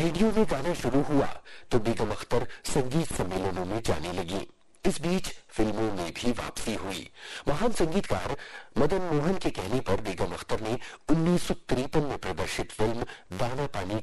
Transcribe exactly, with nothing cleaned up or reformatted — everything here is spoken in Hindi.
रेडियो में गाना शुरू हुआ तो बेगम अख्तर संगीत सम्मेलनों में जाने लगी। इस बीच फिल्मों में भी वापसी हुई। महान संगीतकार मदन मोहन के कहने पर बेगम अख्तर ने उन्नीस सौ तिरपन में प्रदर्शित फिल्म दाना पानी